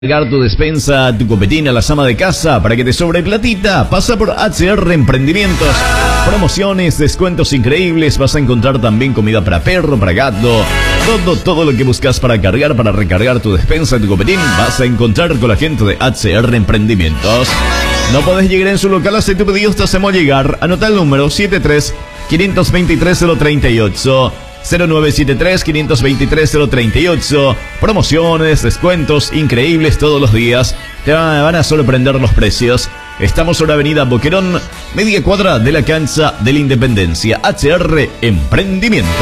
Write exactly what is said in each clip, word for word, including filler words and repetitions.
Cargar tu despensa, tu copetina, la sama de casa para que te sobre platita. Pasa por H R Emprendimientos. Promociones, descuentos increíbles. Vas a encontrar también comida para perro, para gato. Todo, todo lo que buscas para cargar, para recargar tu despensa, tu copetín, vas a encontrar con la gente de H R Emprendimientos. No podés llegar en su local, hace tu pedido, te hacemos llegar. Anota el número siete tres, cinco dos tres, cero tres ocho. cero nueve siete tres, cinco dos tres, cero tres ocho. Promociones, descuentos increíbles todos los días. Te van a sorprender los precios. Estamos sobre Avenida Boquerón, media cuadra de la cancha de la Independencia. H R Emprendimientos.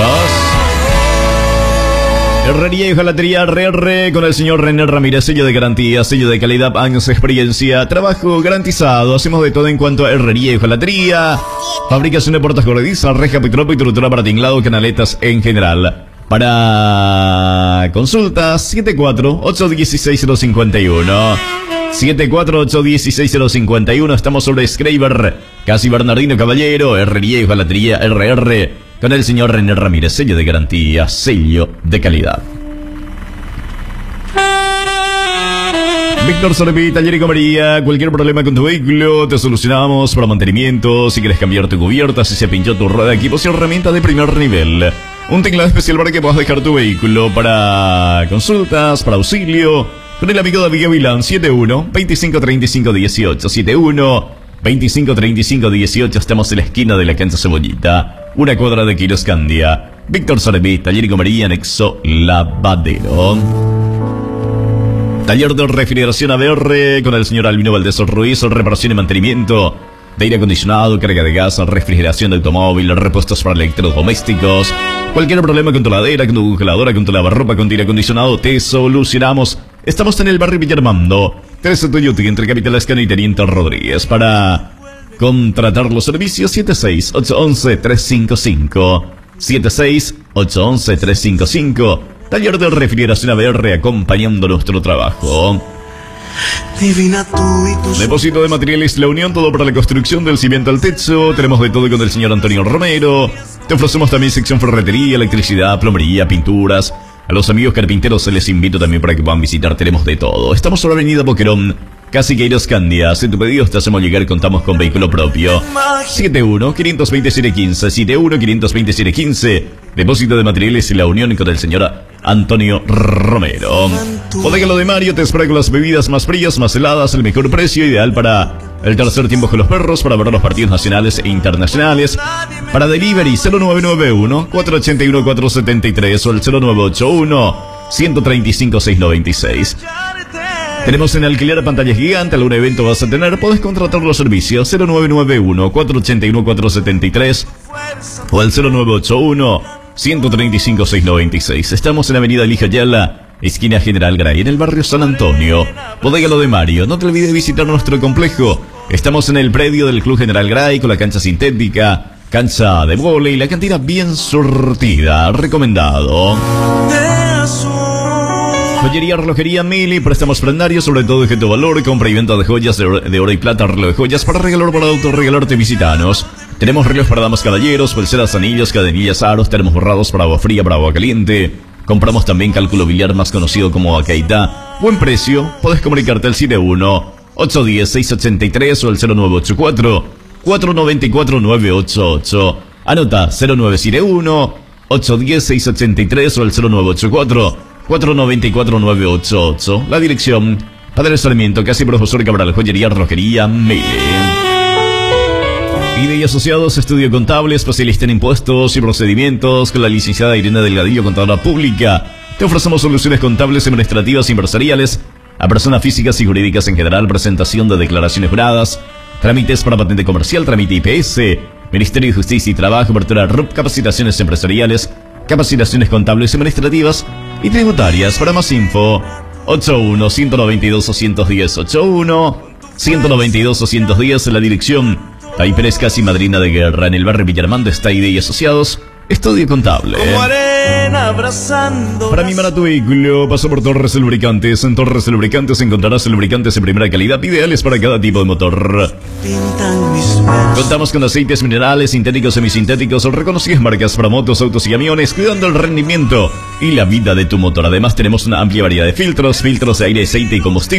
Herrería y hojalatería R R con el señor René Ramírez, sello de garantía, sello de calidad, años de experiencia, trabajo garantizado. Hacemos de todo en cuanto a herrería y hojalatería, fabricación de puertas corredizas, reja, pitropo y estructura para tinglado, canaletas en general. Para consultas, siete cuatro ocho uno seis cero cinco uno. siete cuatro ocho uno seis cero cinco uno. Estamos sobre Schreiber, casi Bernardino Caballero, herrería y hojalatería R R. Con el señor René Ramírez, sello de garantía, sello de calidad. Víctor Solepi, taller y comería. Cualquier problema con tu vehículo, te solucionamos para mantenimiento. Si quieres cambiar tu cubierta, si se pinchó tu rueda, equipos y herramientas de primer nivel. Un tinglado especial para que puedas dejar tu vehículo. Para consultas, para auxilio, con el amigo David Gavilán, siete uno, veinticinco treinta y cinco dieciocho. siete uno, veinticinco treinta y cinco dieciocho. Estamos en la esquina de la cancha Cebollita, una cuadra de Quiroscandia. Víctor Solepi, taller y comería, anexo lavadero. Taller de refrigeración A B R con el señor Albino Valdés Ruiz, reparación y mantenimiento de aire acondicionado, carga de gas, refrigeración de automóvil, repuestos para electrodomésticos. Cualquier problema con tu ladera, con tu congeladora, con tu lavarropa, con tu aire acondicionado, te solucionamos. Estamos en el barrio Villarmando, tres Toyota, entre Capital Escano y Teniente Rodríguez. Para contratar los servicios, siete seis ocho uno uno tres cinco cinco. siete seis ocho uno uno tres cinco cinco. Taller de refrigeración A B R, acompañando nuestro trabajo. Depósito de materiales La Unión, todo para la construcción del cimiento al techo. Tenemos de todo con el señor Antonio Romero. Te ofrecemos también sección ferretería, electricidad, plomería, pinturas. A los amigos carpinteros se les invito también para que puedan visitar. Tenemos de todo. Estamos sobre Avenida Boquerón, casi Quiroscandia. Si tu pedido te hacemos llegar, contamos con vehículo propio. siete uno, cinco dos siete uno cinco. siete uno, cinco dos siete uno cinco. Depósito de materiales La Unión con el señor Antonio Romero. Bodega Lo de Mario te espera con las bebidas más frías, más heladas, el mejor precio, ideal para el tercer tiempo con los perros, para ver los partidos nacionales e internacionales. Para delivery, cero nueve nueve uno, cuatro ocho uno, cuatro siete tres o el cero nueve ocho uno, uno tres cinco, seis nueve seis. Tenemos en alquiler pantalla gigante, algún evento vas a tener, podés contratar los servicios cero nueve nueve uno, cuatro ocho uno, cuatro siete tres o el cero nueve ocho uno, uno tres cinco, seis nueve seis. Estamos en Avenida Eligio Ayala, esquina General Gray, en el barrio San Antonio. Bodega Lo de Mario, no te olvides visitar nuestro complejo. Estamos en el predio del Club General Gray, con la cancha sintética, cancha de vóley, la cantina bien surtida, recomendado. Joyería, relojería Mili, préstamos prendarios, sobre todo de objeto valor, compra y venta de joyas de oro, de oro y plata, reloj de joyas para regalar, para autorregalarte, visitanos. Tenemos relojes para damas, caballeros, pulseras, anillos, cadenillas, aros, termos borrados para agua fría, para agua caliente. Compramos también cálculo biliar, más conocido como Acaitá. Buen precio, podés comunicarte al siete uno, ocho uno cero, seis ocho tres o el cero nueve ocho cuatro, cuatro nueve cuatro, nueve ocho ocho. Anota cero nueve siete uno, ocho uno cero, seis ocho tres o el cero nueve ocho cuatro, cuatro nueve cuatro, nueve ocho ocho. La dirección, Padre Sarmiento, casi Profesor Cabral, joyería, relojería Mili. Pide y Asociados, estudio contable, especialista en impuestos y procedimientos, con la licenciada Irene Delgadillo, contadora pública. Te ofrecemos soluciones contables, administrativas y empresariales a personas físicas y jurídicas en general, presentación de declaraciones juradas, trámites para patente comercial, trámite I P S, Ministerio de Justicia y Trabajo, apertura R U P, capacitaciones empresariales, capacitaciones contables y administrativas y tributarias. Para más info, ocho uno, uno nueve dos, dos uno cero, ocho uno, uno nueve dos, dos uno cero, en la dirección Ahí Pérez, casi Madrina de Guerra, en el barrio Villarmando. Está I D y Asociados, estudio contable. siguen abrazando. Para mimar a tu vehículo, paso por Torres Lubricantes. En Torres Lubricantes encontrarás lubricantes de primera calidad, ideales para cada tipo de motor. Pintan mis sueños. Contamos con aceites minerales, sintéticos, semisintéticos o reconocidas marcas para motos, autos y camiones, cuidando el rendimiento y la vida de tu motor. Además, tenemos una amplia variedad de filtros, filtros de aire, aceite y combustible.